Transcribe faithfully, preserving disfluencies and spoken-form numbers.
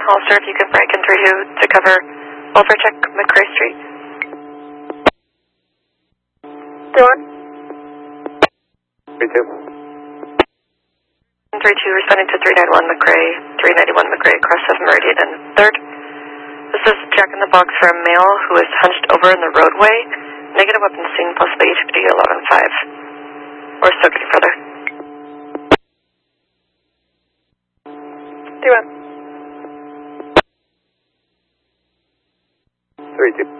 Hollister, if you can break in three two to cover Overcheck McRae Street. three one. three two. three two responding to three ninety-one McRae, three ninety-one McRae across seven Meridian and third. This is Jack in the Box for a male who is hunched over in the roadway. Negative weapons seen, possibly H P D eleven five. Or still getting further. three one. three two.